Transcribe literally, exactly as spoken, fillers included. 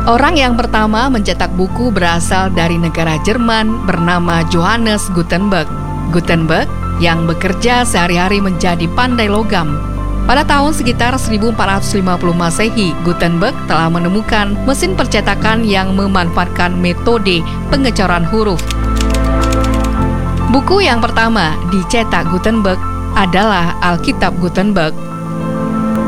Orang yang pertama mencetak buku berasal dari negara Jerman bernama Johannes Gutenberg. Gutenberg yang bekerja sehari-hari menjadi pandai logam. Pada tahun sekitar seribu empat ratus lima puluh Masehi, Gutenberg telah menemukan mesin percetakan yang memanfaatkan metode pengecoran huruf. Buku yang pertama dicetak Gutenberg adalah Alkitab Gutenberg